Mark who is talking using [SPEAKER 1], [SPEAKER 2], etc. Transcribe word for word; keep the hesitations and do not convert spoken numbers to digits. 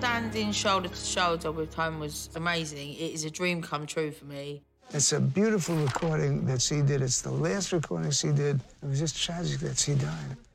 [SPEAKER 1] standing shoulder to shoulder with Tone was amazing. It is a dream come true for me.
[SPEAKER 2] It's a beautiful recording that she did. It's the last recording she did. It was just tragic that she died.